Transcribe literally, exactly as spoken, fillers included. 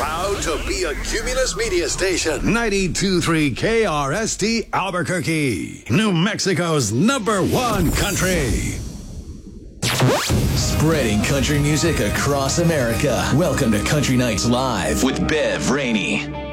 Proud to be a Cumulus Media Station. ninety-two point three K R S T Albuquerque. New Mexico's number one country. Spreading country music across America. Welcome to Country Nights Live with Bev Rainey.